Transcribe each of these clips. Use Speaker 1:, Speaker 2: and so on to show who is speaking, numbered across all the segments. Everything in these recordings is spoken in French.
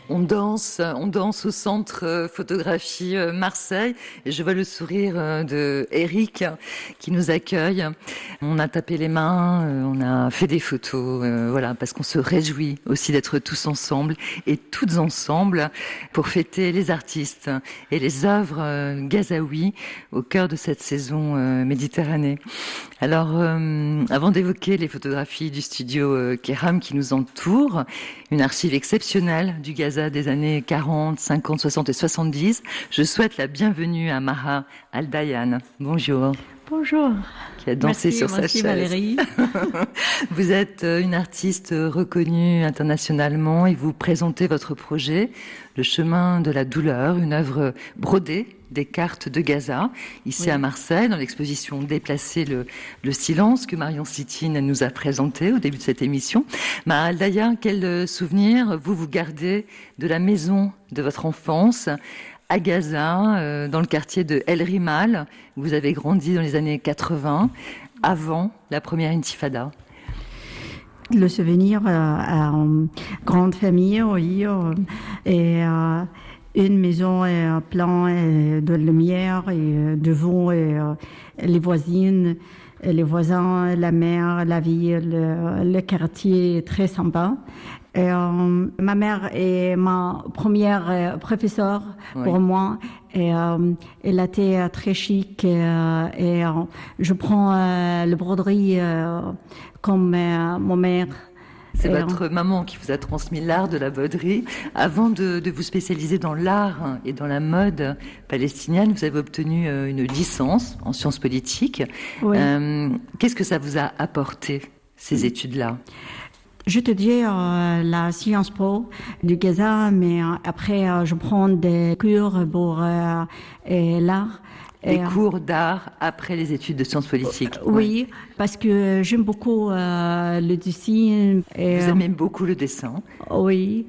Speaker 1: On danse au centre photographie Marseille et je vois le sourire de Eric qui nous accueille. On a tapé les mains, on a fait des photos, voilà, parce qu'on se réjouit aussi d'être tous ensemble et toutes ensemble pour fêter les artistes et les œuvres gazaouis au cœur de cette saison Méditerranée. Alors, avant d'évoquer les photographies du studio Kéram qui nous entoure, une archive exceptionnelle du Gaza des années 40, 50, 60 et 70, je souhaite la bienvenue à Maha Al-Dayan. Bonjour.
Speaker 2: Bonjour.
Speaker 1: Qui a dansé sur sa chaise.
Speaker 2: Valérie.
Speaker 1: Vous êtes une artiste reconnue internationalement et vous présentez votre projet, Le chemin de la douleur, une œuvre brodée des cartes de Gaza, ici à Marseille, dans l'exposition Déplacer le silence que Marion Sitine nous a présentée au début de cette émission. Maha Al-Dayan, quel souvenir vous gardez de la maison de votre enfance à Gaza, dans le quartier de El Rimal, où vous avez grandi dans les années 80, avant la première intifada?
Speaker 2: Le souvenir à une grande famille, oui, et une maison pleine de lumière et de vent, et les voisines, les voisins, la mer, la ville, le quartier très sympa. Et, ma mère est ma première professeure pour moi. Et elle était très chic. Et je prends le broderie comme mon mère.
Speaker 1: C'est votre maman qui vous a transmis l'art de la broderie. Avant de vous spécialiser dans l'art et dans la mode palestinienne, vous avez obtenu une licence en sciences politiques.
Speaker 2: Oui.
Speaker 1: Qu'est-ce que ça vous a apporté, ces études-là?
Speaker 2: Je te dis la Sciences Po du Gaza, mais après je prends des cours pour l'art.
Speaker 1: Des cours d'art après les études de sciences politiques.
Speaker 2: Oui, parce que j'aime beaucoup le dessin. Et,
Speaker 1: vous aimez beaucoup le dessin?
Speaker 2: Oui.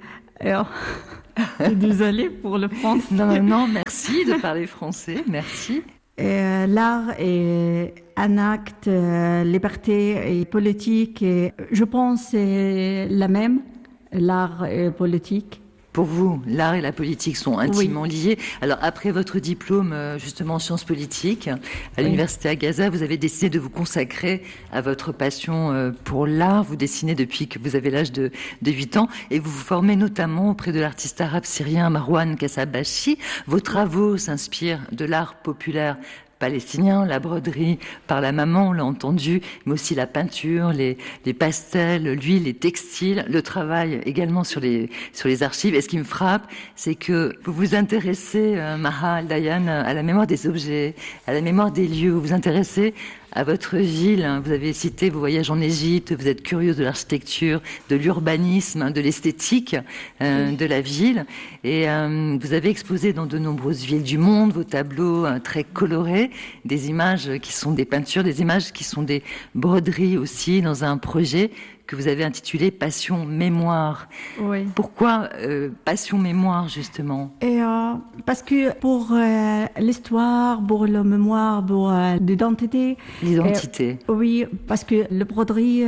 Speaker 2: Désolée pour le français.
Speaker 1: Non, merci de parler français, merci.
Speaker 2: L'art est un acte, liberté et politique. Et je pense que c'est la même, l'art et politique.
Speaker 1: Pour vous, l'art et la politique sont intimement liés. Alors, après votre diplôme, justement, en sciences politiques, à l'université à Gaza, vous avez décidé de vous consacrer à votre passion pour l'art. Vous dessinez depuis que vous avez l'âge de 8 ans et vous vous formez notamment auprès de l'artiste arabe syrien Marwan Kassabashi. Vos travaux s'inspirent de l'art populaire palestinien, la broderie par la maman, on l'a entendu, mais aussi la peinture, les pastels, l'huile, les textiles, le travail également sur les archives. Et ce qui me frappe, c'est que vous vous intéressez, Maha Al-Dayan, à la mémoire des objets, à la mémoire des lieux, vous vous intéressez à votre ville. Vous avez cité vos voyages en Égypte, vous êtes curieuse de l'architecture, de l'urbanisme, de l'esthétique de la ville. Et vous avez exposé dans de nombreuses villes du monde vos tableaux très colorés, des images qui sont des peintures, des images qui sont des broderies aussi, dans un projet que vous avez intitulé Passion Mémoire.
Speaker 2: Oui.
Speaker 1: Pourquoi Passion Mémoire, justement?
Speaker 2: Et parce que pour l'histoire, pour la mémoire, pour l'identité.
Speaker 1: L'identité.
Speaker 2: Oui, parce que la broderie,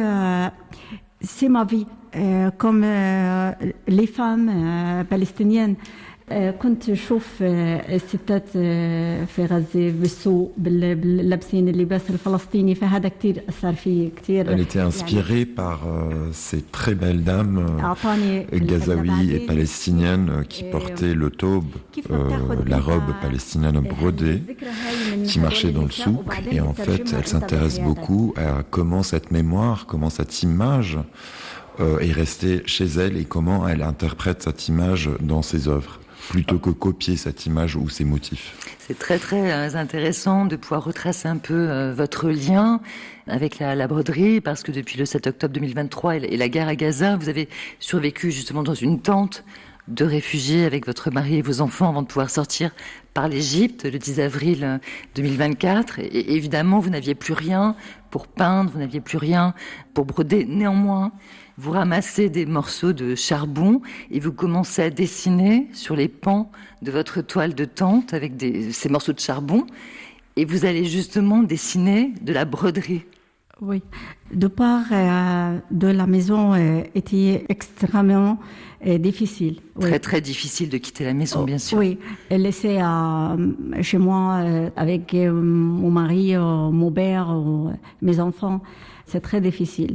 Speaker 2: c'est ma vie. Comme les femmes palestiniennes. كنت أشوف الستات في غزة بالسوق لابسين اللباس الفلسطيني فهذا كتير أثر فيه كتير.
Speaker 3: Elle était inspirée par ces très belles dames gazaouis et palestiniennes qui portaient le taube, la robe palestinienne brodée, qui marchaient dans le souk. Et en fait, elle s'intéresse beaucoup à comment cette mémoire, comment cette image est restée chez elle et comment elle interprète cette image dans ses œuvres, plutôt que copier cette image ou ses motifs.
Speaker 1: C'est très très intéressant de pouvoir retracer un peu votre lien avec la broderie, parce que depuis le 7 octobre 2023 et la guerre à Gaza, vous avez survécu justement dans une tente de réfugiés avec votre mari et vos enfants avant de pouvoir sortir par l'Égypte le 10 avril 2024. Et évidemment, vous n'aviez plus rien pour peindre, vous n'aviez plus rien pour broder. Néanmoins, vous ramassez des morceaux de charbon et vous commencez à dessiner sur les pans de votre toile de tente avec ces morceaux de charbon. Et vous allez justement dessiner de la broderie.
Speaker 2: Oui. De part de la maison était extrêmement difficile.
Speaker 1: Très, très difficile de quitter la maison, bien sûr.
Speaker 2: Oui. Et laisser chez moi avec mon mari, mon père, mes enfants, c'est très difficile.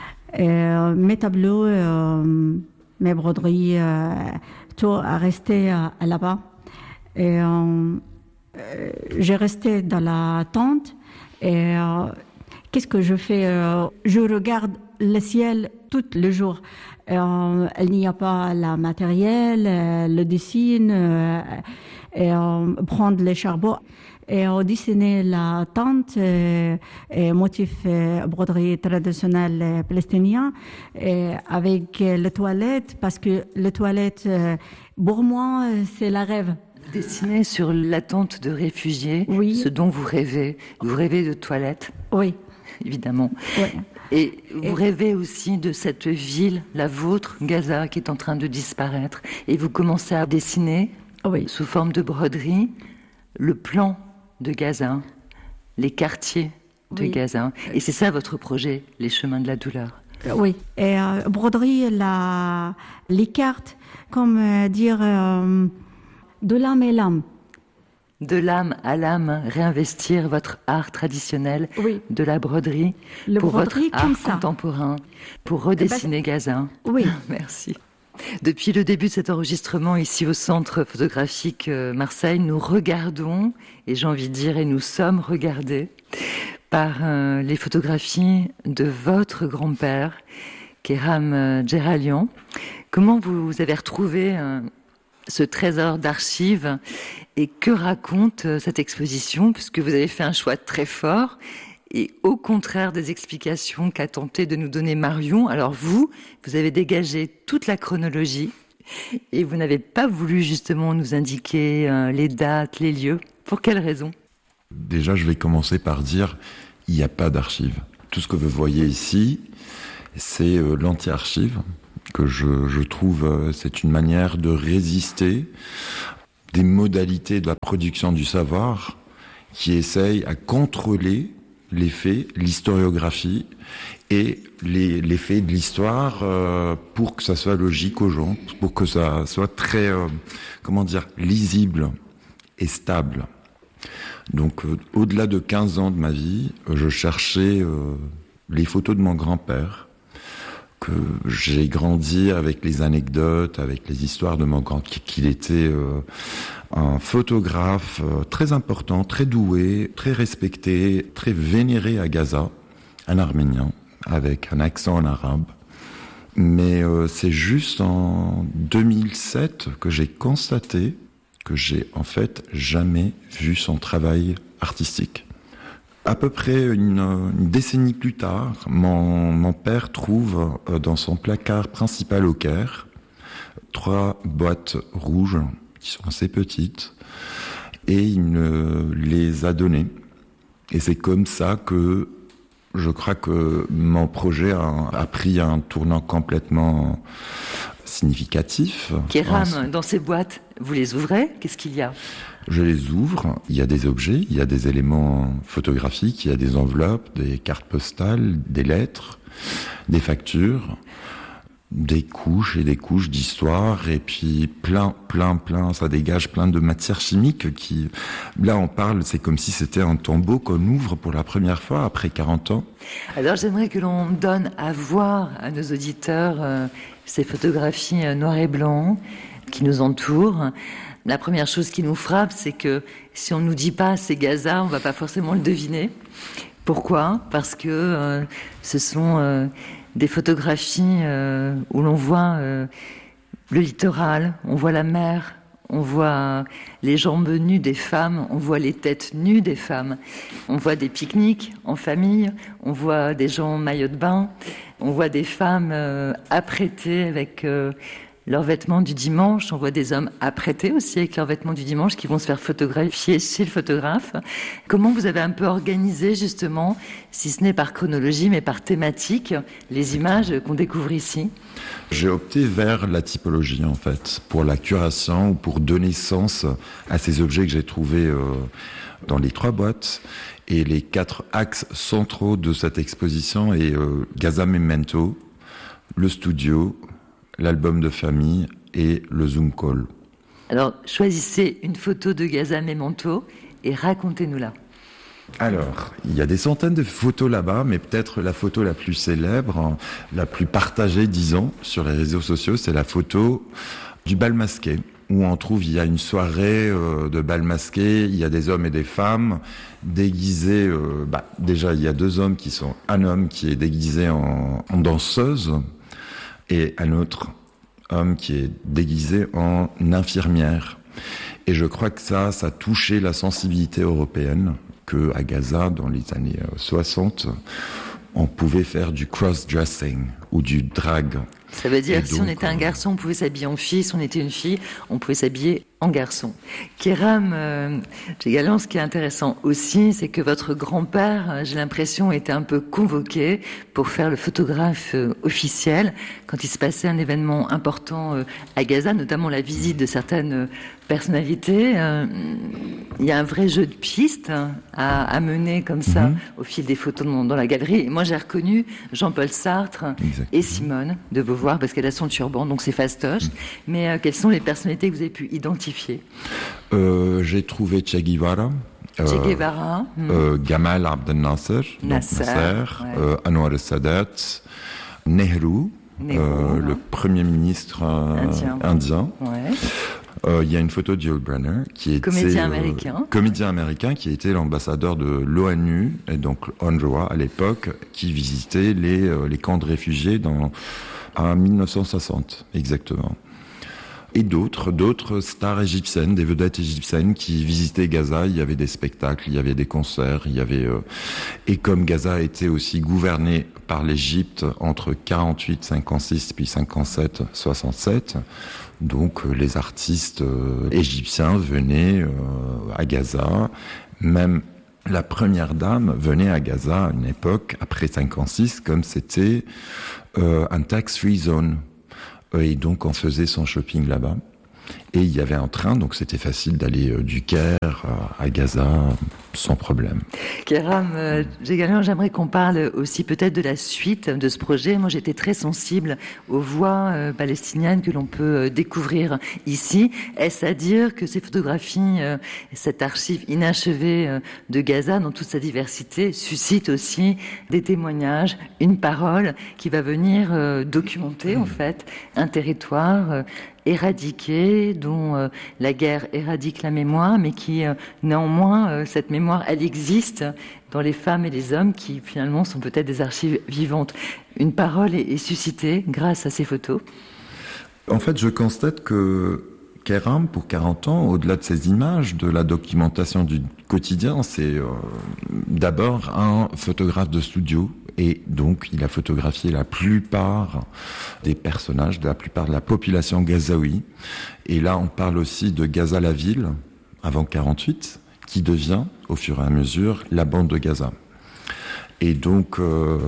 Speaker 2: Mes tableaux, mes broderies, tout a resté là-bas. Et j'ai resté dans la tente et qu'est-ce que je fais? Je regarde le ciel tout le jour. Il n'y a pas le matériel, le dessin, prendre les charbons. Et dessiner la tente, motif broderie traditionnelle palestinien, avec les toilettes, parce que les toilettes, pour moi, c'est la rêve.
Speaker 1: Dessiner sur la tente de réfugiés,
Speaker 2: oui.
Speaker 1: Ce dont vous rêvez. Vous rêvez de toilettes.
Speaker 2: Oui.
Speaker 1: Évidemment.
Speaker 2: Oui.
Speaker 1: Et vous rêvez aussi de cette ville, la vôtre, Gaza, qui est en train de disparaître. Et vous commencez à dessiner, sous forme de broderie, le plan de Gaza, les quartiers de Gaza. Et c'est ça votre projet, les chemins de la douleur.
Speaker 2: Oui. Et broderie, les cartes, comme dire, de l'âme et l'âme.
Speaker 1: De l'âme à l'âme, réinvestir votre art traditionnel de la broderie pour votre art contemporain, pour redessiner Gaza.
Speaker 2: Oui.
Speaker 1: Merci. Depuis le début de cet enregistrement ici au Centre photographique Marseille, nous regardons, et j'ai envie de dire, et nous sommes regardés par les photographies de votre grand-père, Khéram Djeralian. Comment vous avez retrouvé ce trésor d'archives et que raconte cette exposition, puisque vous avez fait un choix très fort et au contraire des explications qu'a tenté de nous donner Marion. Alors vous avez dégagé toute la chronologie et vous n'avez pas voulu justement nous indiquer les dates, les lieux. Pour quelles raisons?
Speaker 3: Déjà, je vais commencer par dire, il n'y a pas d'archives. Tout ce que vous voyez ici, c'est l'anti-archive, que je trouve, c'est une manière de résister des modalités de la production du savoir qui essayent à contrôler les faits, l'historiographie et les faits de l'histoire pour que ça soit logique aux gens, pour que ça soit très, lisible et stable. Donc, au-delà de 15 ans de ma vie, je cherchais les photos de mon grand-père, que j'ai grandi avec les anecdotes, avec les histoires de mon grand-père, qu'il était un photographe très important, très doué, très respecté, très vénéré à Gaza, un Arménien, avec un accent en arabe. Mais c'est juste en 2007 que j'ai constaté que j'ai en fait jamais vu son travail artistique. À peu près une décennie plus tard, mon père trouve dans son placard principal au Caire 3 boîtes rouges qui sont assez petites et il me les a données. Et c'est comme ça que je crois que mon projet a pris un tournant complètement significatif.
Speaker 1: Khéram, dans ces boîtes, vous les ouvrez? Qu'est-ce qu'il y a?
Speaker 3: Je les ouvre, il y a des objets, il y a des éléments photographiques, il y a des enveloppes, des cartes postales, des lettres, des factures, des couches et des couches d'histoire, et puis plein, ça dégage plein de matières chimiques qui, là on parle, c'est comme si c'était un tombeau qu'on ouvre pour la première fois après 40 ans.
Speaker 1: Alors j'aimerais que l'on donne à voir à nos auditeurs ces photographies noir et blanc qui nous entourent. La première chose qui nous frappe, c'est que si on ne nous dit pas c'est Gaza, on ne va pas forcément le deviner. Pourquoi? Parce que ce sont des photographies où l'on voit le littoral, on voit la mer, on voit les jambes nues des femmes, on voit les têtes nues des femmes, on voit des pique-niques en famille, on voit des gens en maillot de bain, on voit des femmes apprêtées avec leurs vêtements du dimanche. On voit des hommes apprêtés aussi avec leurs vêtements du dimanche qui vont se faire photographier chez le photographe. Comment vous avez un peu organisé justement, si ce n'est par chronologie mais par thématique, les images qu'on découvre ici?
Speaker 3: J'ai opté vers la typologie en fait, pour la curation ou pour donner sens à ces objets que j'ai trouvés dans les 3 boîtes. Et les 4 axes centraux de cette exposition est Gaza Memento, le studio, l'album de famille et le Zoom call.
Speaker 1: Alors, choisissez une photo de Gaza Memento et racontez-nous-la.
Speaker 3: Alors, il y a des centaines de photos là-bas, mais peut-être la photo la plus célèbre, la plus partagée, disons, sur les réseaux sociaux, c'est la photo du bal masqué, où on trouve, il y a une soirée de bal masqué, il y a des hommes et des femmes déguisés, déjà il y a 2 hommes un homme qui est déguisé en danseuse, et un autre homme qui est déguisé en infirmière. Et je crois que ça touchait la sensibilité européenne, qu'à Gaza, dans les années 60, on pouvait faire du cross-dressing ou du drag.
Speaker 1: Ça veut dire que si on était un garçon, on pouvait s'habiller en fille, si on était une fille, on pouvait s'habiller en garçon. Kéram Djeghalian, ce qui est intéressant aussi, c'est que votre grand-père, j'ai l'impression, était un peu convoqué pour faire le photographe officiel quand il se passait un événement important à Gaza, notamment la visite de certaines personnalités. Il y a un vrai jeu de pistes à mener comme ça au fil des photos dans la galerie. Et moi, j'ai reconnu Jean-Paul Sartre et Simone de Beauvoir parce qu'elle a son turban, donc c'est fastoche. Mais quelles sont les personnalités que vous avez pu identifier?
Speaker 3: J'ai trouvé Che Guevara, Gamal Abdel Nasser, Anwar el-Sadat, Nehru, le premier ministre indien. Il y a une photo de Yul Brynner qui était comédien américain qui était l'ambassadeur de l'ONU et donc UNRWA à l'époque, qui visitait les camps de réfugiés en 1960 exactement. Et d'autres stars égyptiennes, des vedettes égyptiennes qui visitaient Gaza. Il y avait des spectacles, il y avait des concerts, et comme Gaza était aussi gouverné par l'Égypte entre 48, 56 puis 57, 67, donc les artistes égyptiens venaient à Gaza. Même la première dame venait à Gaza à une époque après 56, comme c'était un tax-free zone. Et donc on faisait son shopping là-bas. Et il y avait un train, donc c'était facile d'aller du Caire à Gaza sans problème.
Speaker 1: Kéram Djeghalian, j'aimerais qu'on parle aussi peut-être de la suite de ce projet. Moi, j'étais très sensible aux voix palestiniennes que l'on peut découvrir ici. Est-ce à dire que ces photographies, cette archive inachevée de Gaza, dans toute sa diversité, suscite aussi des témoignages, une parole qui va venir documenter en fait un territoire éradiqué, dont la guerre éradique la mémoire, mais qui néanmoins, cette mémoire, elle existe dans les femmes et les hommes qui finalement sont peut-être des archives vivantes. Une parole est suscitée grâce à ces photos.
Speaker 3: En fait, je constate que Kéram, pour 40 ans, au-delà de ces images, de la documentation du quotidien, c'est d'abord un photographe de studio. Et donc, il a photographié la plupart des personnages, de la plupart de la population gazaoui. Et là, on parle aussi de Gaza la ville, avant 48, qui devient, au fur et à mesure, la bande de Gaza. Et donc,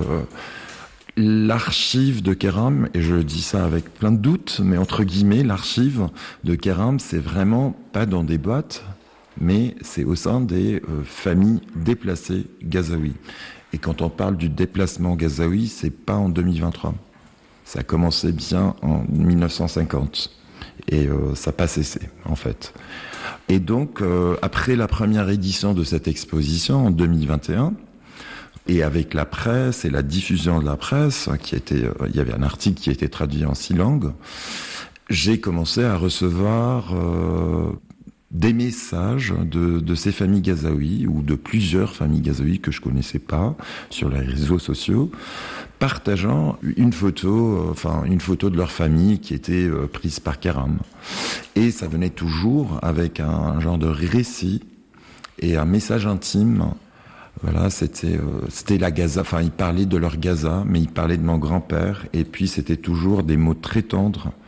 Speaker 3: l'archive de Kéram, et je dis ça avec plein de doutes, mais entre guillemets, l'archive de Kéram, c'est vraiment pas dans des boîtes, mais c'est au sein des familles déplacées gazaouis. Et quand on parle du déplacement gazaoui, c'est pas en 2023. Ça a commencé bien en 1950. Et ça n'a pas cessé, en fait. Et donc, après la première édition de cette exposition, en 2021, et avec la presse et la diffusion de la presse, il y avait un article qui a été traduit en 6 langues, j'ai commencé à recevoir des messages de ces familles gazaouis ou de plusieurs familles gazaouis que je connaissais pas sur les réseaux sociaux, partageant une photo de leur famille qui était prise par Kéram. Et ça venait toujours avec un genre de récit et un message intime. Voilà, c'était la Gaza. Enfin, ils parlaient de leur Gaza, mais ils parlaient de mon grand-père. Et puis c'était toujours des mots très tendres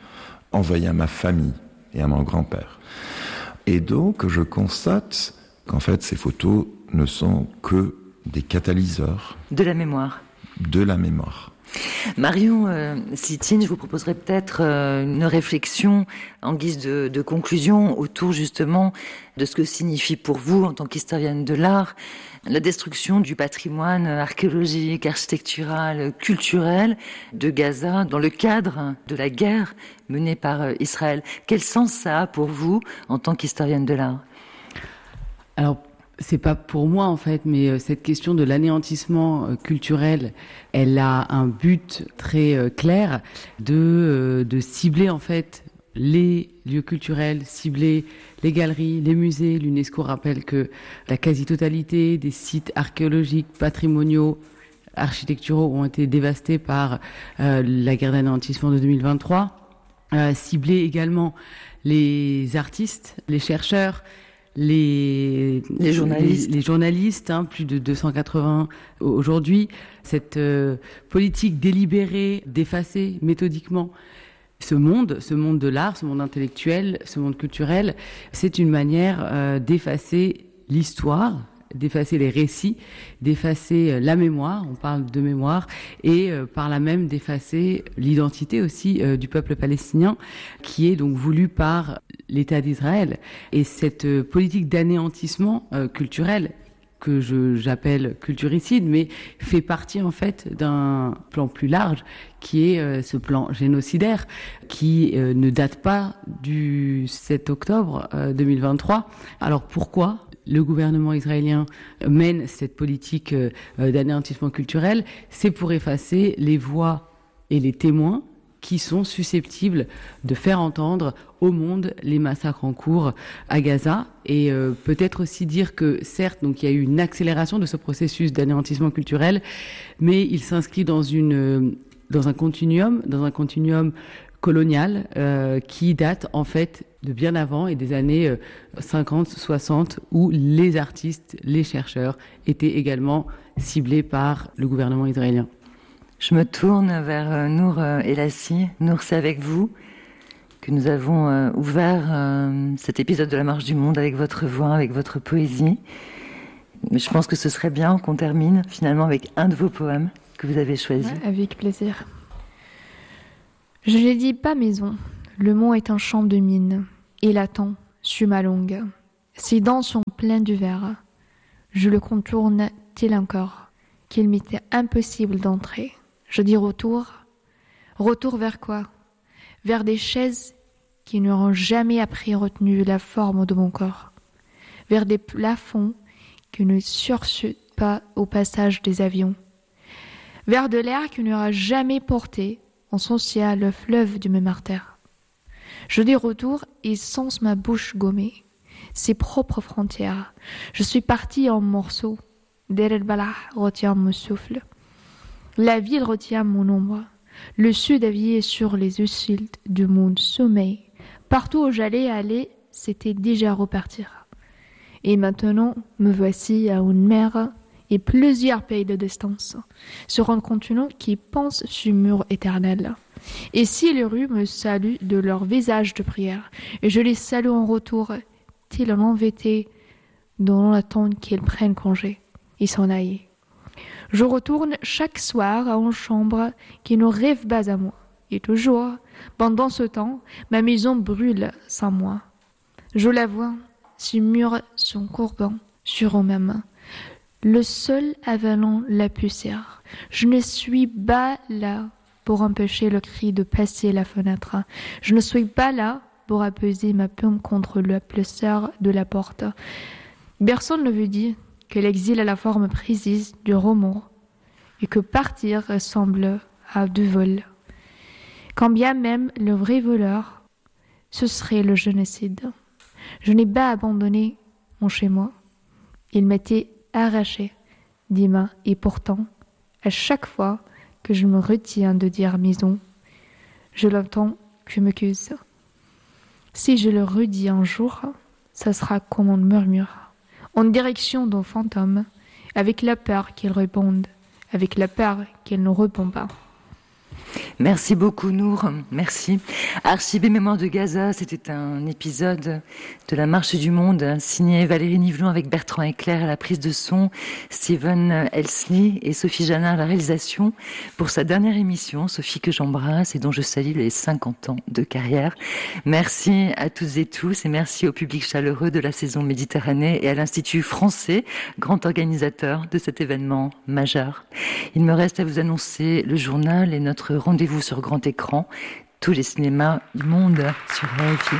Speaker 3: envoyé à ma famille et à mon grand-père. Et donc, je constate qu'en fait, ces photos ne sont que des catalyseurs.
Speaker 1: De la mémoire.
Speaker 3: De la mémoire.
Speaker 1: Marion Sitine, je vous proposerai peut-être une réflexion en guise de conclusion autour justement de ce que signifie pour vous, en tant qu'historienne de l'art, la destruction du patrimoine archéologique, architectural, culturel de Gaza dans le cadre de la guerre menée par Israël. Quel sens ça a pour vous en tant qu'historienne de l'art ?
Speaker 4: Alors, c'est pas pour moi en fait, mais cette question de l'anéantissement culturel, elle a un but très clair de cibler en fait les lieux culturels, cibler les galeries, les musées. L'UNESCO rappelle que la quasi-totalité des sites archéologiques, patrimoniaux, architecturaux ont été dévastés par la guerre d'anéantissement de 2023. Cibler également les artistes, les chercheurs, les journalistes, plus de 280 aujourd'hui. Cette politique délibérée d'effacer méthodiquement ce monde de l'art, ce monde intellectuel, ce monde culturel, c'est une manière d'effacer l'histoire, d'effacer les récits, d'effacer la mémoire, on parle de mémoire, et par là même d'effacer l'identité aussi du peuple palestinien, qui est donc voulu par l'État d'Israël. Et cette politique d'anéantissement culturel, que j'appelle culturicide, mais fait partie en fait d'un plan plus large, qui est ce plan génocidaire, qui ne date pas du 7 octobre 2023. Alors pourquoi le gouvernement israélien mène cette politique d'anéantissement culturel? C'est pour effacer les voix et les témoins qui sont susceptibles de faire entendre au monde les massacres en cours à Gaza. Et peut-être aussi dire que certes, donc il y a eu une accélération de ce processus d'anéantissement culturel, mais il s'inscrit dans un continuum colonial qui date en fait de bien avant et des années 50, 60, où les artistes, les chercheurs étaient également ciblés par le gouvernement israélien.
Speaker 1: Je me tourne vers Nour Elassi. Nour, c'est avec vous que nous avons ouvert cet épisode de La Marche du Monde avec votre voix, avec votre poésie. Mais je pense que ce serait bien qu'on termine finalement avec un de vos poèmes que vous avez choisi.
Speaker 5: Ouais, avec plaisir. Je l'ai dit pas maison, le mot est un champ de mine. Il attend, sur ma longue. Ses dents sont pleines du verre. Je le contourne tel encore, qu'il m'était impossible d'entrer. Je dis retour. Retour vers quoi? Vers des chaises qui n'auront jamais après retenu la forme de mon corps. Vers des plafonds qui ne sursutent pas au passage des avions. Vers de l'air qui n'aura jamais porté en son ciel le fleuve du même artère. Je dis retour et sens ma bouche gommer ses propres frontières. Je suis partie en morceaux. Der el-Balah retient mon souffle. La ville retient mon ombre. Le sud avié sur les usines de mon sommeil. Partout où j'allais aller, c'était déjà repartir. Et maintenant, me voici à une mer et plusieurs pays de distance, sur un continent qui pense sur mur éternel. Et si les rues me saluent de leur visage de prière, et je les salue en retour, tel un envêté dont on attend qu'ils prennent congé, et s'en aillent. Je retourne chaque soir à une chambre qui ne rêve pas à moi. Et toujours, pendant ce temps, ma maison brûle sans moi. Je la vois, ses murs sont courbants sur ma main. Le sol avalant la poussière. Je ne suis pas là pour empêcher le cri de passer la fenêtre. Je ne suis pas là pour apaiser ma paume contre la poussière de la porte. Personne ne veut dire que l'exil a la forme précise du roman et que partir ressemble à du vol. Quand bien même le vrai voleur, ce serait le génocide. Je n'ai pas abandonné mon chez-moi. Il m'était arraché des mains et pourtant, à chaque fois que je me retiens de dire maison, je l'entends que me cuse. Si je le redis un jour, ça sera comme un murmure, en direction d'un fantôme, avec la peur qu'il réponde, avec la peur qu'il ne répond pas.
Speaker 1: Merci beaucoup Nour, merci. Archives Mémoires de Gaza, c'était un épisode de la Marche du Monde signé Valérie Nivelon avec Bertrand Eclair à la prise de son, Steven Elsley et Sophie Janard à la réalisation pour sa dernière émission, Sophie que j'embrasse et dont je salue les 50 ans de carrière. Merci à toutes et tous et merci au public chaleureux de la saison Méditerranée et à l'Institut français, grand organisateur de cet événement majeur. Il me reste à vous annoncer le journal et notre rendez-vous sur grand écran, tous les cinémas du monde sur RFI.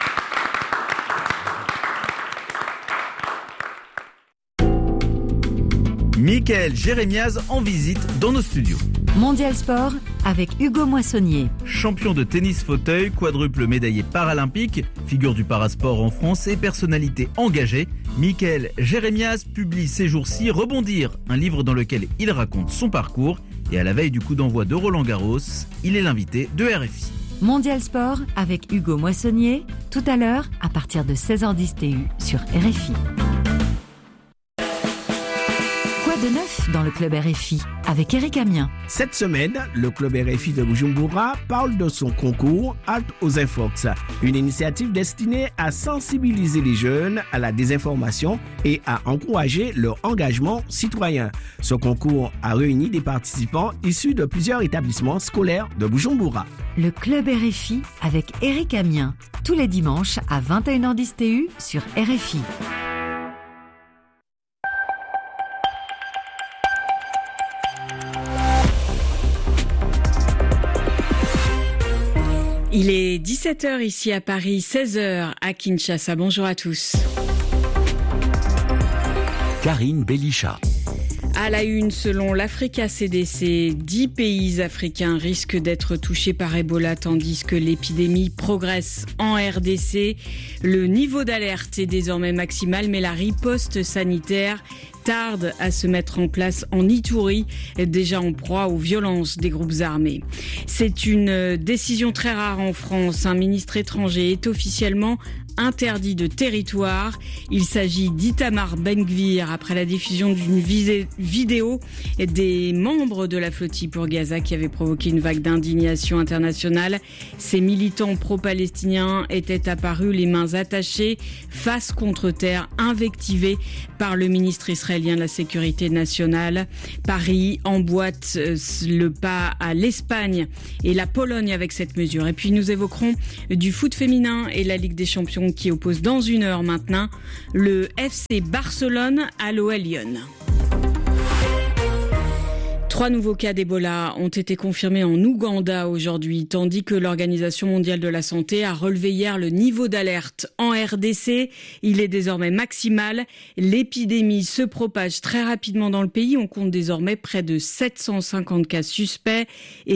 Speaker 6: Mickaël Jérémiaz en visite dans nos studios.
Speaker 7: Mondial Sport avec Hugo Moissonnier.
Speaker 6: Champion de tennis fauteuil, quadruple médaillé paralympique, figure du parasport en France et personnalité engagée, Mickaël Jérémiaz publie ces jours-ci Rebondir, un livre dans lequel il raconte son parcours. Et à la veille du coup d'envoi de Roland-Garros, il est l'invité de RFI.
Speaker 7: Mondial Sport avec Hugo Moissonnier, tout à l'heure à partir de 16h10 TU sur RFI. Quoi de neuf dans le club RFI avec Eric Amien?
Speaker 8: Cette semaine, le club RFI de Bujumbura parle de son concours Halte aux Infox, une initiative destinée à sensibiliser les jeunes à la désinformation et à encourager leur engagement citoyen. Ce concours a réuni des participants issus de plusieurs établissements scolaires de Bujumbura.
Speaker 7: Le club RFI avec Eric Amien, tous les dimanches à 21h10 TU sur RFI.
Speaker 9: Il est 17h ici à Paris, 16h à Kinshasa. Bonjour à tous.
Speaker 10: Karine Bellicha.
Speaker 9: À la une, selon l'Africa CDC, 10 pays africains risquent d'être touchés par Ebola tandis que l'épidémie progresse en RDC. Le niveau d'alerte est désormais maximal, mais la riposte sanitaire tarde à se mettre en place en Ituri, déjà en proie aux violences des groupes armés. C'est une décision très rare en France. Un ministre étranger est officiellement interdit de territoire. Il s'agit d'Itamar Ben-Gvir après la diffusion d'une vidéo des membres de la flottille pour Gaza qui avait provoqué une vague d'indignation internationale. Ces militants pro-palestiniens étaient apparus les mains attachées, face contre terre, invectivés par le ministre israélien de la Sécurité nationale. Paris emboîte le pas à l'Espagne et la Pologne avec cette mesure. Et puis nous évoquerons du foot féminin et la Ligue des Champions qui oppose dans une heure maintenant le FC Barcelone à l'OL Lyon. 3 nouveaux cas d'Ebola ont été confirmés en Ouganda aujourd'hui, tandis que l'Organisation mondiale de la santé a relevé hier le niveau d'alerte en RDC. Il est désormais maximal. L'épidémie se propage très rapidement dans le pays. On compte désormais près de 750 cas suspects et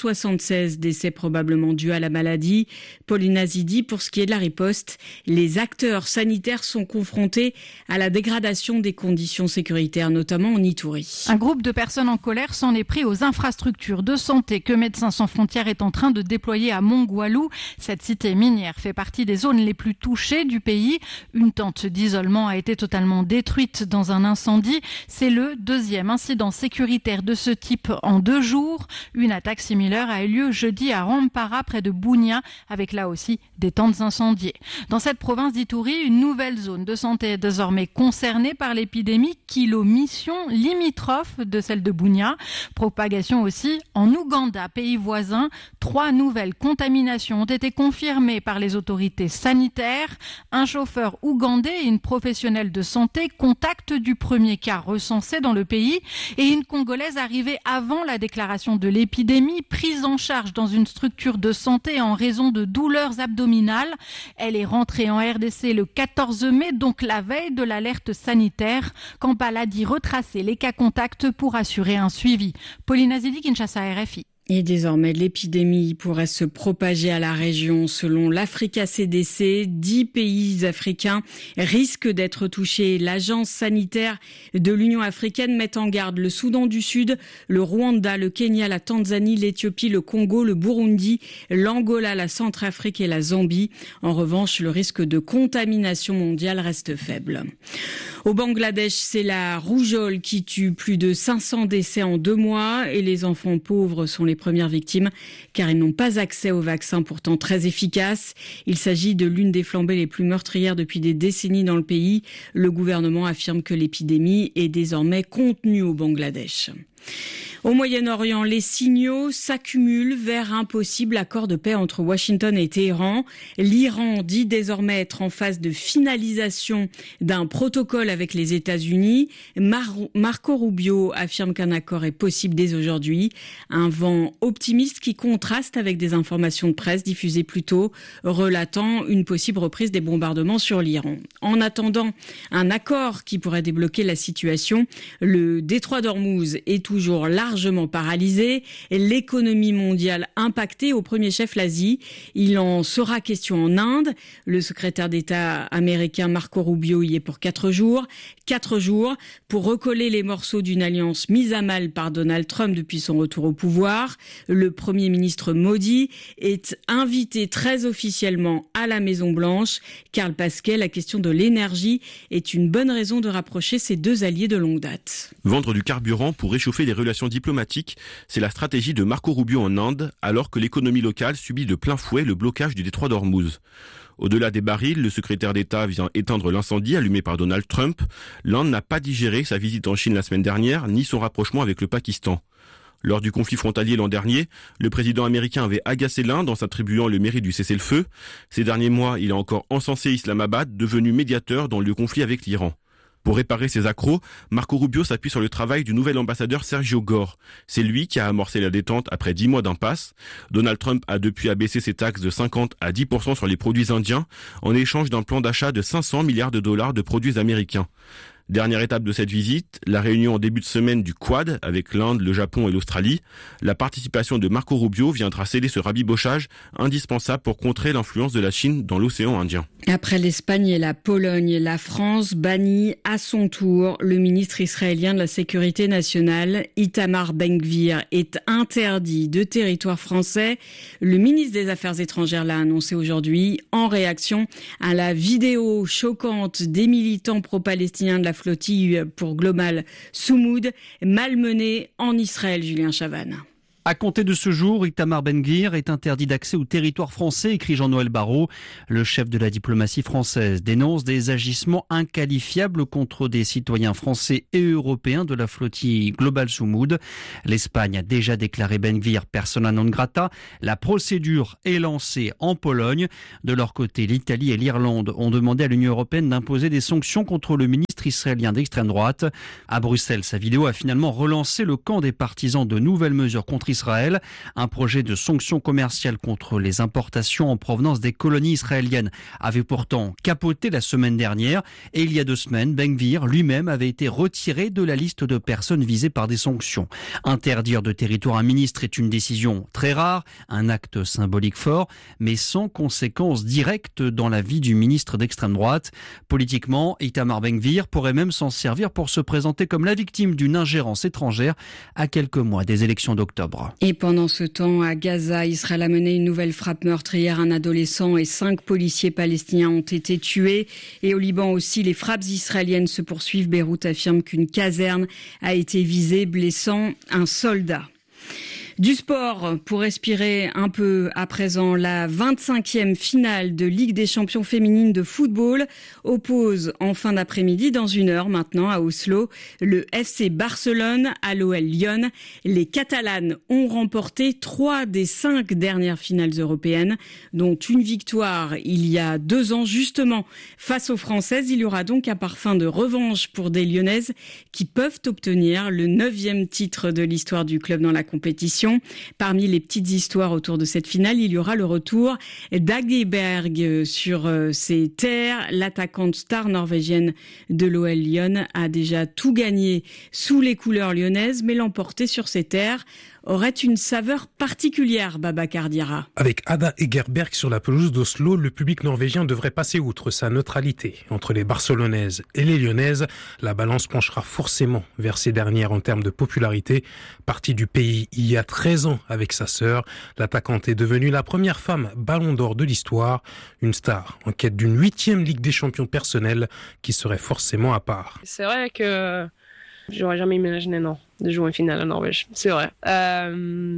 Speaker 9: 176 décès probablement dus à la maladie. Pauline Azidi, pour ce qui est de la riposte, les acteurs sanitaires sont confrontés à la dégradation des conditions sécuritaires, notamment en Ituri.
Speaker 11: Un groupe de personnes en colère s'en est pris aux infrastructures de santé que Médecins sans frontières est en train de déployer à Mongwalu. Cette cité minière fait partie des zones les plus touchées du pays. Une tente d'isolement a été totalement détruite dans un incendie. C'est le 2e incident sécuritaire de ce type en 2 jours. Une attaque similaire a eu lieu jeudi à Rampara près de Bunia avec là aussi des tentes incendiées. Dans cette province d'Ituri, une nouvelle zone de santé est désormais concernée par l'épidémie, Kilo-Mission, limitrophe de celle de Bunia. Propagation aussi en Ouganda, pays voisin. 3 nouvelles contaminations ont été confirmées par les autorités sanitaires. Un chauffeur ougandais et une professionnelle de santé, contact du premier cas recensé dans le pays, et une Congolaise arrivée avant la déclaration de l'épidémie, prise en charge dans une structure de santé en raison de douleurs abdominales. Elle est rentrée en RDC le 14 mai, donc la veille de l'alerte sanitaire. Kampala dit retracer les cas contacts pour assurer un suivi. Pauline Azidi, Kinshasa, RFI.
Speaker 9: Et désormais, l'épidémie pourrait se propager à la région. Selon l'Africa CDC, 10 pays africains risquent d'être touchés. L'agence sanitaire de l'Union africaine met en garde le Soudan du Sud, le Rwanda, le Kenya, la Tanzanie, l'Éthiopie, le Congo, le Burundi, l'Angola, la Centrafrique et la Zambie. En revanche, le risque de contamination mondiale reste faible. Au Bangladesh, c'est la rougeole qui tue plus de 500 décès en 2 mois et les enfants pauvres sont les premières victimes car ils n'ont pas accès au vaccin pourtant très efficace. Il s'agit de l'une des flambées les plus meurtrières depuis des décennies dans le pays. Le gouvernement affirme que l'épidémie est désormais contenue au Bangladesh. Au Moyen-Orient, les signaux s'accumulent vers un possible accord de paix entre Washington et Téhéran. L'Iran dit désormais être en phase de finalisation d'un protocole avec les États-Unis. Marco Rubio affirme qu'un accord est possible dès aujourd'hui. Un vent optimiste qui contraste avec des informations de presse diffusées plus tôt, relatant une possible reprise des bombardements sur l'Iran. En attendant un accord qui pourrait débloquer la situation, le détroit d'Ormuz est toujours largement paralysé et l'économie mondiale impactée, au premier chef l'Asie. Il en sera question en Inde. Le secrétaire d'État américain Marco Rubio y est pour 4 jours. 4 jours pour recoller les morceaux d'une alliance mise à mal par Donald Trump depuis son retour au pouvoir. Le Premier ministre Modi est invité très officiellement à la Maison-Blanche. Karl Pasquet, la question de l'énergie est une bonne raison de rapprocher ces deux alliés de longue date.
Speaker 12: Vendre du carburant pour réchauffer les relations diplomatiques, c'est la stratégie de Marco Rubio en Inde, alors que l'économie locale subit de plein fouet le blocage du détroit d'Ormuz. Au-delà des barils, le secrétaire d'État vient éteindre l'incendie allumé par Donald Trump. L'Inde n'a pas digéré sa visite en Chine la semaine dernière, ni son rapprochement avec le Pakistan. Lors du conflit frontalier l'an dernier, le président américain avait agacé l'Inde en s'attribuant le mérite du cessez-le-feu. Ces derniers mois, il a encore encensé Islamabad, devenu médiateur dans le conflit avec l'Iran. Pour réparer ses accros, Marco Rubio s'appuie sur le travail du nouvel ambassadeur Sergio Gore. C'est lui qui a amorcé la détente après 10 mois d'impasse. Donald Trump a depuis abaissé ses taxes de 50 à 10% sur les produits indiens en échange d'un plan d'achat de 500 milliards de dollars de produits américains. Dernière étape de cette visite, la réunion en début de semaine du Quad avec l'Inde, le Japon et l'Australie. La participation de Marco Rubio viendra sceller ce rabibochage indispensable pour contrer l'influence de la Chine dans l'océan Indien.
Speaker 9: Après l'Espagne et la Pologne, la France bannit à son tour le ministre israélien de la Sécurité nationale. Itamar Ben-Gvir est interdit de territoire français. Le ministre des Affaires étrangères l'a annoncé aujourd'hui en réaction à la vidéo choquante des militants pro-palestiniens de la flottille pour Global Soumoud, malmenée en Israël, Julien Chavannes.
Speaker 13: À compter de ce jour, Itamar Ben-Gvir est interdit d'accès au territoire français, écrit Jean-Noël Barrot. Le chef de la diplomatie française dénonce des agissements inqualifiables contre des citoyens français et européens de la flottille Global Soumoud. L'Espagne a déjà déclaré Ben-Gvir persona non grata. La procédure est lancée en Pologne. De leur côté, l'Italie et l'Irlande ont demandé à l'Union européenne d'imposer des sanctions contre le ministre israélien d'extrême droite. À Bruxelles, sa vidéo a finalement relancé le camp des partisans de nouvelles mesures contre Israël. Un projet de sanctions commerciales contre les importations en provenance des colonies israéliennes avait pourtant capoté la semaine dernière et il y a 2 semaines, Ben-Gvir lui-même avait été retiré de la liste de personnes visées par des sanctions. Interdire de territoire un ministre est une décision très rare, un acte symbolique fort, mais sans conséquences directes dans la vie du ministre d'extrême droite. Politiquement, Itamar Ben-Gvir pourrait même s'en servir pour se présenter comme la victime d'une ingérence étrangère à quelques mois des élections d'octobre.
Speaker 9: Et pendant ce temps, à Gaza, Israël a mené une nouvelle frappe meurtrière. Un adolescent et 5 policiers palestiniens ont été tués. Et au Liban aussi, les frappes israéliennes se poursuivent. Beyrouth affirme qu'une caserne a été visée, blessant un soldat. Du sport, pour respirer un peu à présent, la 25e finale de Ligue des champions féminines de football oppose en fin d'après-midi, dans 1 heure maintenant à Oslo, le FC Barcelone à l'OL Lyon. Les Catalanes ont remporté 3 des 5 dernières finales européennes, dont une victoire il y a 2 ans justement face aux Françaises. Il y aura donc un parfum de revanche pour des Lyonnaises qui peuvent obtenir le 9e titre de l'histoire du club dans la compétition. Parmi les petites histoires autour de cette finale, il y aura le retour d'Ageberg sur ses terres. L'attaquante star norvégienne de l'OL Lyon a déjà tout gagné sous les couleurs lyonnaises, mais l'emporter sur ses terres aurait une saveur particulière, Babacar Diarra.
Speaker 14: Avec Ada Egerberg sur la pelouse d'Oslo, le public norvégien devrait passer outre sa neutralité. Entre les Barcelonaises et les Lyonnaises, la balance penchera forcément vers ces dernières en termes de popularité. Partie du pays il y a 13 ans avec sa sœur, l'attaquante est devenue la première femme ballon d'or de l'histoire, une star en quête d'une 8e Ligue des champions personnelle qui serait forcément à part.
Speaker 15: C'est vrai que j'aurais jamais imaginé, non, de jouer une finale en Norvège. C'est vrai.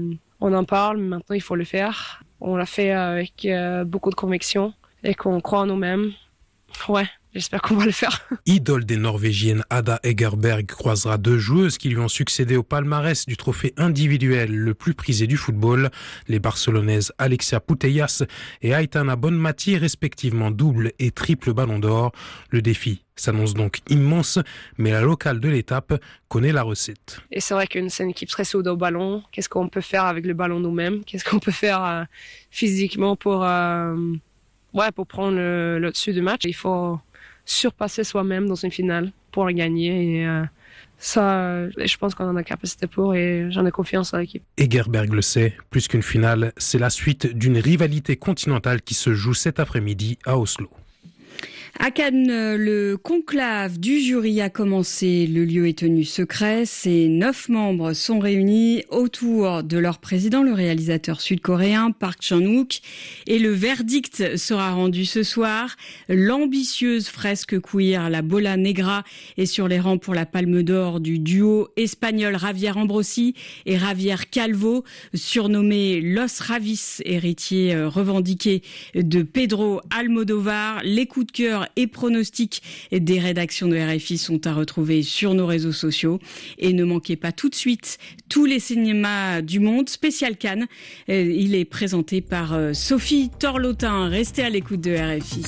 Speaker 15: On en parle, mais maintenant il faut le faire. On l'a fait avec beaucoup de conviction et qu'on croit en nous-mêmes. Ouais, j'espère qu'on va le faire.
Speaker 14: Idole des Norvégiennes, Ada Egerberg croisera 2 joueuses qui lui ont succédé au palmarès du trophée individuel le plus prisé du football. Les Barcelonaises Alexia Putellas et Aitana Bonmati, respectivement double et triple ballon d'or. Le défi s'annonce donc immense, mais la locale de l'étape connaît la recette.
Speaker 15: Et c'est vrai qu'une équipe très soude au ballon, qu'est-ce qu'on peut faire avec le ballon nous-mêmes? Qu'est-ce qu'on peut faire physiquement pour prendre le dessus du match? Il faut surpasser soi-même dans une finale pour la gagner. Et ça, je pense qu'on en a la capacité pour et j'en ai confiance en l'équipe.
Speaker 14: Egerberg le sait, plus qu'une finale, c'est la suite d'une rivalité continentale qui se joue cet après-midi à Oslo.
Speaker 9: À Cannes, le conclave du jury a commencé. Le lieu est tenu secret. Ses 9 membres sont réunis autour de leur président, le réalisateur sud-coréen Park Chan-wook. Et le verdict sera rendu ce soir. L'ambitieuse fresque queer, la Bola Negra, est sur les rangs pour la Palme d'Or du duo espagnol Javier Ambrosi et Javier Calvo, surnommé Los Ravis, héritier revendiqué de Pedro Almodóvar. Les coups de cœur et pronostics des rédactions de RFI sont à retrouver sur nos réseaux sociaux. Et ne manquez pas tout de suite tous les cinémas du monde, spécial Cannes. Il est présenté par Sophie Torlotin. Restez à l'écoute de RFI.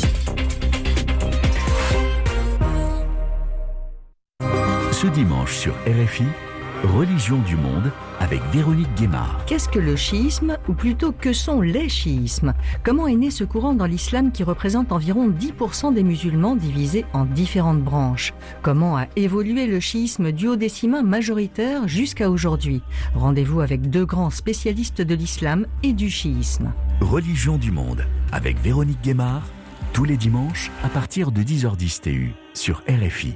Speaker 10: Ce dimanche sur RFI, Religion du monde avec Véronique Guémard.
Speaker 16: Qu'est-ce que le chiisme, ou plutôt que sont les chiismes? Comment est né ce courant dans l'islam qui représente environ 10% des musulmans divisés en différentes branches? Comment a évolué le chiisme duodécimain majoritaire jusqu'à aujourd'hui? Rendez-vous avec 2 grands spécialistes de l'islam et du chiisme.
Speaker 10: Religion du monde avec Véronique Guémard, tous les dimanches à partir de 10h10 TU sur RFI.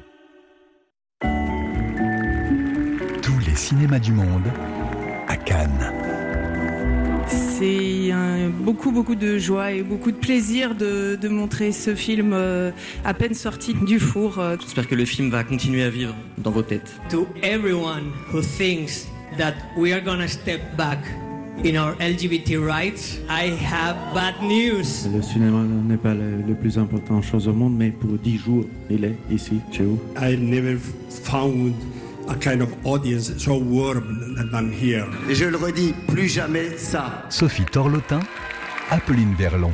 Speaker 10: Les cinémas du monde à Cannes.
Speaker 17: C'est beaucoup de joie et beaucoup de plaisir de montrer ce film à peine sorti du four.
Speaker 18: J'espère que le film va continuer à vivre dans vos têtes.
Speaker 19: To everyone who thinks that we are gonna step back in our LGBT rights, I have bad news.
Speaker 20: Le cinéma n'est pas la plus importante chose au monde, mais pour 10 jours, il est ici, chez vous.
Speaker 21: I never found a kind of audience so warm that I'm here.
Speaker 22: Et je le redis, plus jamais ça.
Speaker 10: Sophie Torlotin, Apolline Berlon.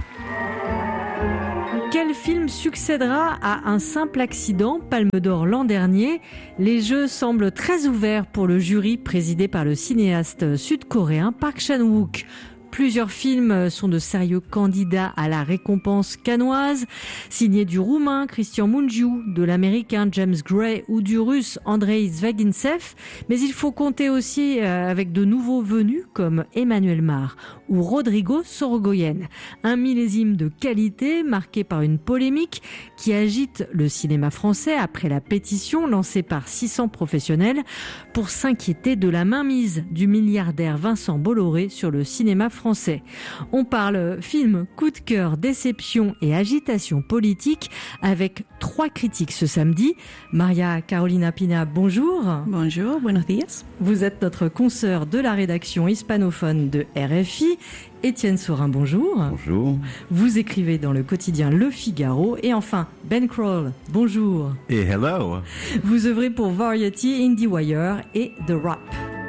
Speaker 23: Quel film succédera à Un simple accident, Palme d'Or l'an dernier? Les jeux semblent très ouverts pour le jury présidé par le cinéaste sud-coréen Park Chan-wook. Plusieurs films sont de sérieux candidats à la récompense cannoise, signés du roumain Cristian Mungiu, de l'américain James Gray ou du russe Andrei Zvagintsev. Mais il faut compter aussi avec de nouveaux venus comme Emmanuel Mar ou Rodrigo Sorogoyen. Un millésime de qualité marqué par une polémique qui agite le cinéma français après la pétition lancée par 600 professionnels pour s'inquiéter de la mainmise du milliardaire Vincent Bolloré sur le cinéma français. On parle film, coup de cœur, déception et agitation politique avec 3 critiques ce samedi. Maria Carolina Pina, bonjour.
Speaker 24: Bonjour, buenos días.
Speaker 23: Vous êtes notre consoeur de la rédaction hispanophone de RFI. Étienne Saurin, bonjour.
Speaker 25: Bonjour.
Speaker 23: Vous écrivez dans le quotidien Le Figaro. Et enfin, Ben Crowell, bonjour.
Speaker 25: Et hello.
Speaker 23: Vous œuvrez pour Variety, IndieWire et The Wrap.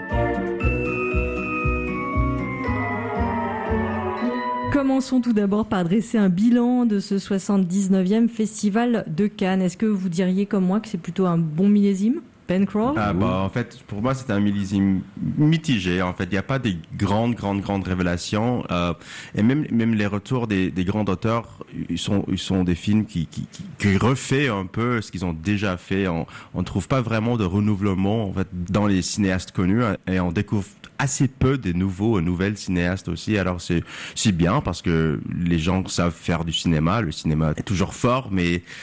Speaker 23: Commençons tout d'abord par dresser un bilan de ce 79e festival de Cannes. Est-ce que vous diriez comme moi que c'est plutôt un bon millésime? Ben Crowell?
Speaker 25: En fait, pour moi, c'est un millésime mitigé. En fait, il n'y a pas des grandes révélations. Et même les retours des grands auteurs, ils sont des films qui refait un peu ce qu'ils ont déjà fait. On trouve pas vraiment de renouvellement en fait dans les cinéastes connus et on découvre assez peu des nouvelles cinéastes aussi. Alors c'est bien parce que les gens savent faire du cinéma. Le cinéma est toujours fort, mais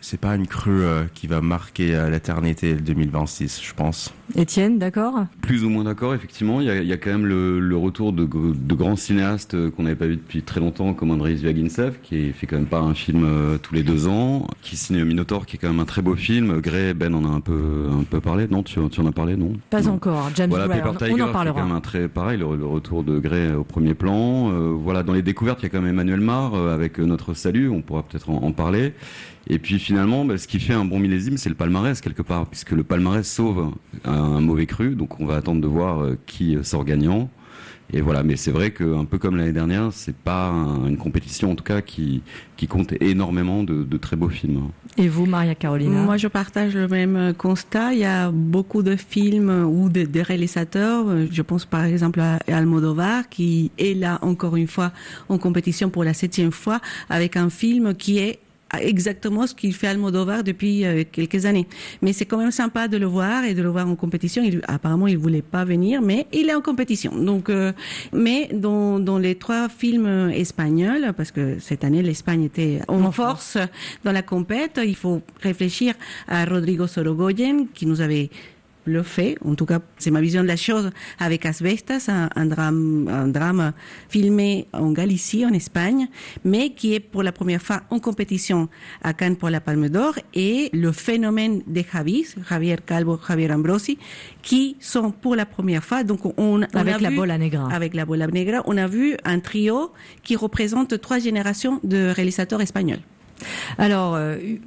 Speaker 25: c'est pas une crue qui va marquer l'éternité 2026, je pense.
Speaker 23: Étienne, d'accord ?
Speaker 2: Plus ou moins d'accord, effectivement. Il y a quand même le retour de grands cinéastes qu'on n'avait pas vu depuis très longtemps, comme Andrei Zvyagintsev, qui fait quand même pas un film tous les 2 ans, qui signe Minotaur, qui est quand même un très beau film. Grey, Ben en a un peu parlé, non ? Tu en as parlé, non ?
Speaker 23: Pas encore. James
Speaker 2: Paper Tiger,
Speaker 23: on en parlera.
Speaker 2: C'est quand même un très pareil, le retour de Grey au premier plan. Voilà, dans les découvertes, il y a quand même Emmanuel Mar avec Notre Salut, on pourra peut-être en parler. Et puis finalement, ce qui fait un bon millésime, c'est le palmarès quelque part, puisque le palmarès sauve un mauvais cru, donc on va attendre de voir qui sort gagnant. Et voilà, mais c'est vrai qu'un peu comme l'année dernière, c'est pas une compétition en tout cas qui compte énormément de très beaux films.
Speaker 23: Et vous, Maria Carolina ?
Speaker 3: Moi, je partage le même constat. Il y a beaucoup de films ou de réalisateurs. Je pense par exemple à Almodovar, qui est là encore une fois en compétition pour la 7e fois avec un film qui est exactement ce qu'il fait Almodovar depuis quelques années. Mais c'est quand même sympa de le voir et de le voir en compétition. Apparemment, il voulait pas venir, mais il est en compétition. Donc, mais dans les 3 films espagnols, parce que cette année l'Espagne était en force dans la compète, il faut réfléchir à Rodrigo Sorogoyen, qui nous avait le fait, en tout cas c'est ma vision de la chose, avec Asbestas, un drame filmé en Galicie, en Espagne, mais qui est pour la première fois en compétition à Cannes pour la Palme d'Or, et le phénomène des Javier Calvo, Javier Ambrosi, qui sont pour la première fois, donc
Speaker 23: avec La Bola Negra.
Speaker 3: Avec La Bola Negra, on a vu un trio qui représente 3 générations de réalisateurs espagnols.
Speaker 23: Alors,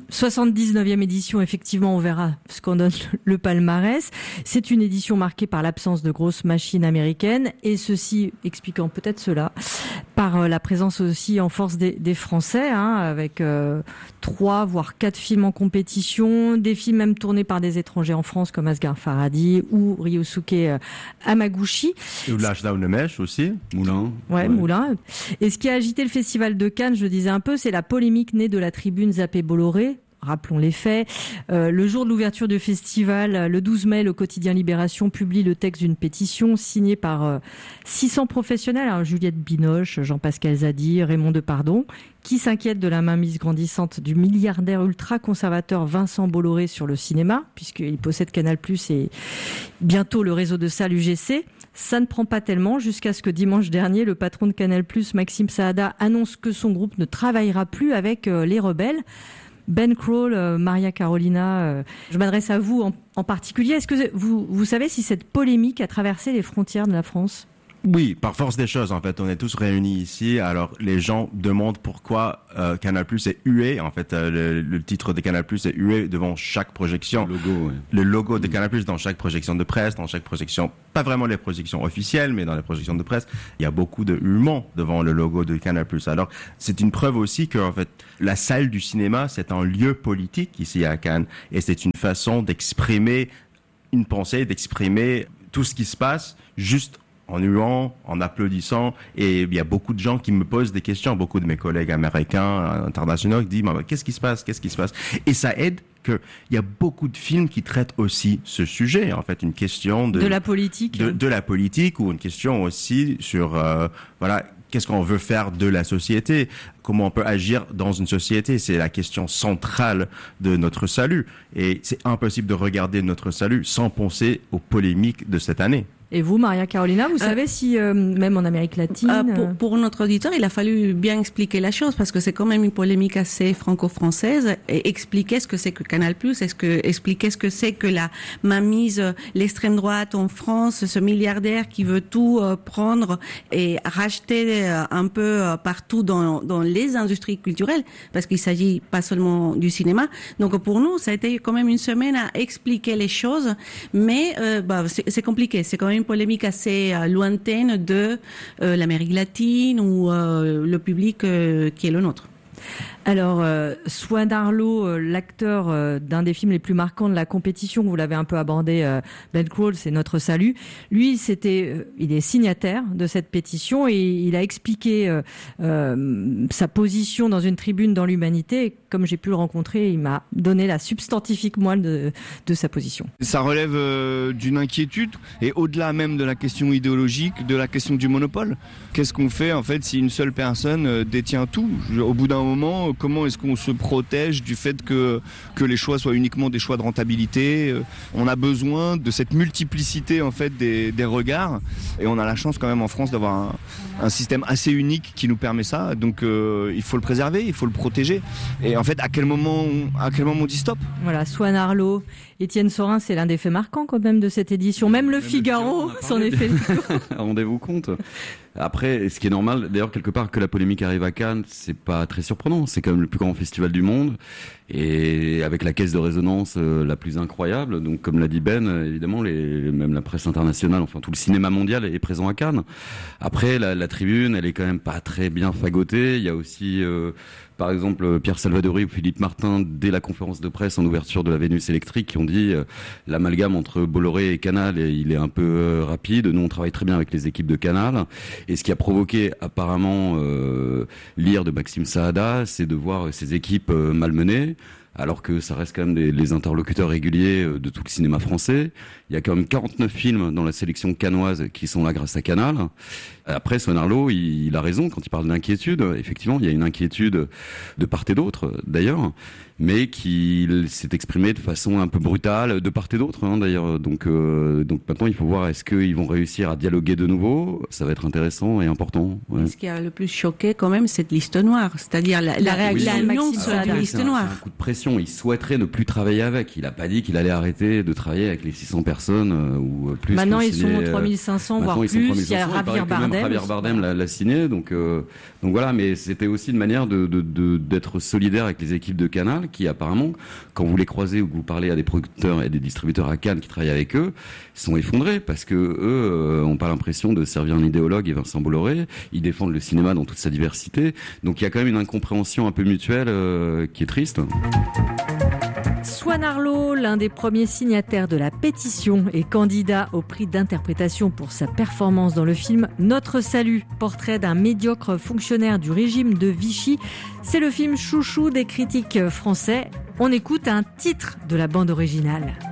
Speaker 23: 79e édition, effectivement, on verra ce qu'on donne le palmarès. C'est une édition marquée par l'absence de grosses machines américaines, et ceci expliquant peut-être cela par la présence aussi en force des Français, avec 3 voire 4 films en compétition, des films même tournés par des étrangers en France comme Asghar Farhadi ou Ryosuke Hamaguchi.
Speaker 25: Et L'Âge d'Aunemèche aussi, Moulin.
Speaker 23: Ouais, Moulin. Et ce qui a agité le Festival de Cannes, je le disais un peu, c'est la polémique née de la tribune Zappé-Bolloré. Rappelons les faits. Le jour de l'ouverture du festival, le 12 mai, le quotidien Libération publie le texte d'une pétition signée par 600 professionnels, Juliette Binoche, Jean-Pascal Zadi, Raymond Depardon, qui s'inquiètent de la mainmise grandissante du milliardaire ultra-conservateur Vincent Bolloré sur le cinéma, puisqu'il possède Canal+ et bientôt le réseau de salles UGC. Ça ne prend pas tellement jusqu'à ce que dimanche dernier, le patron de Canal+, Maxime Saada, annonce que son groupe ne travaillera plus avec les rebelles. Ben Crowell, Maria Carolina, je m'adresse à vous en particulier. Est-ce que vous savez si cette polémique a traversé les frontières de la France ?
Speaker 25: Oui, par force des choses, en fait, on est tous réunis ici. Alors, les gens demandent pourquoi Canal+ est hué. En fait, le titre de Canal+ est hué devant chaque projection. Le logo de Canal+ dans chaque projection de presse, dans chaque projection, pas vraiment les projections officielles, mais dans les projections de presse, il y a beaucoup de huements devant le logo de Canal+. Alors, c'est une preuve aussi que, en fait, la salle du cinéma, c'est un lieu politique ici à Cannes, et c'est une façon d'exprimer une pensée, d'exprimer tout ce qui se passe juste en huant, en applaudissant, et il y a beaucoup de gens qui me posent des questions, beaucoup de mes collègues américains, internationaux, qui disent qu'est-ce qui se passe, et ça aide qu'il y a beaucoup de films qui traitent aussi ce sujet, en fait, une question de
Speaker 23: la politique,
Speaker 25: de la politique, ou une question aussi sur qu'est-ce qu'on veut faire de la société, comment on peut agir dans une société. C'est la question centrale de notre salut, et c'est impossible de regarder notre salut sans penser aux polémiques de cette année.
Speaker 23: Et vous, Maria Carolina, vous savez si, même en Amérique latine...
Speaker 3: Pour notre auditeur, il a fallu bien expliquer la chose, parce que c'est quand même une polémique assez franco-française, et expliquer ce que c'est que Canal+, expliquer ce que c'est que la mainmise, l'extrême droite en France, ce milliardaire qui veut tout prendre et racheter un peu partout dans les industries culturelles, parce qu'il s'agit pas seulement du cinéma. Donc pour nous, ça a été quand même une semaine à expliquer les choses, mais c'est compliqué, c'est quand même une polémique assez lointaine de l'Amérique latine ou le public qui est le nôtre.
Speaker 23: Alors, Swan Arlo, l'acteur d'un des films les plus marquants de la compétition, vous l'avez un peu abordé, Ben Crowell, c'est Notre Salut. Lui, il est signataire de cette pétition, et il a expliqué sa position dans une tribune dans l'Humanité. Et comme j'ai pu le rencontrer, il m'a donné la substantifique moelle de sa position.
Speaker 4: Ça relève d'une inquiétude, et au-delà même de la question idéologique, de la question du monopole. Qu'est-ce qu'on fait en fait si une seule personne détient tout ? Au bout d'un moment, comment est-ce qu'on se protège du fait que les choix soient uniquement des choix de rentabilité. On a besoin de cette multiplicité en fait des regards, et on a la chance quand même en France d'avoir un système assez unique qui nous permet ça. Donc il faut le préserver, il faut le protéger. Et en fait, à quel moment on dit stop ?
Speaker 23: Voilà, Swan Arlo, Étienne Sorin, c'est l'un des faits marquants quand même de cette édition. Même le Figaro s'en est fait.
Speaker 2: Rendez-vous compte. Après, ce qui est normal, d'ailleurs, quelque part, que la polémique arrive à Cannes, c'est pas très surprenant. C'est quand même le plus grand festival du monde, et avec la caisse de résonance la plus incroyable. Donc, comme l'a dit Ben, évidemment, même la presse internationale, enfin tout le cinéma mondial est présent à Cannes. Après, la tribune, elle est quand même pas très bien fagotée. Il y a aussi, par exemple, Pierre Salvadori ou Philippe Martin, dès la conférence de presse en ouverture de la Vénus électrique, qui ont dit l'amalgame entre Bolloré et Canal, il est un peu rapide. Nous, on travaille très bien avec les équipes de Canal. Et ce qui a provoqué apparemment l'ire de Maxime Saada, c'est de voir ces équipes malmenées, alors que ça reste quand même les interlocuteurs réguliers de tout le cinéma français. Il y a quand même 49 films dans la sélection cannoise qui sont là grâce à Canal. Après, Swan Arlo, il a raison quand il parle d'inquiétude. Effectivement, il y a une inquiétude de part et d'autre, d'ailleurs, mais qui s'est exprimée de façon un peu brutale de part et d'autre, d'ailleurs. Donc maintenant, il faut voir, est-ce qu'ils vont réussir à dialoguer de nouveau ? Ça va être intéressant et important. Ouais.
Speaker 3: Ce qui a le plus choqué, quand même, c'est liste noire, c'est-à-dire la réaction de la liste noire.
Speaker 2: C'est un coup de pression. Il souhaiterait ne plus travailler avec. Il n'a pas dit qu'il allait arrter de travailler avec les 600 personnes ou plus.
Speaker 23: Maintenant, ils sont 3500, voire plus. Il y a Javier Bardem.
Speaker 2: Javier Bardem l'a signé, donc voilà. Mais c'était aussi une manière d'être solidaire avec les équipes de Canal, qui apparemment, quand vous les croisez ou que vous parlez à des producteurs et des distributeurs à Cannes qui travaillent avec eux, sont effondrés parce que eux ont pas l'impression de servir un idéologue et Vincent Bolloré. Ils défendent le cinéma dans toute sa diversité. Donc il y a quand même une incompréhension un peu mutuelle qui est triste.
Speaker 23: Swan Arlo, l'un des premiers signataires de la pétition et candidat au prix d'interprétation pour sa performance dans le film Notre Salut, portrait d'un médiocre fonctionnaire du régime de Vichy. C'est le film chouchou des critiques français. On écoute un titre de la bande originale.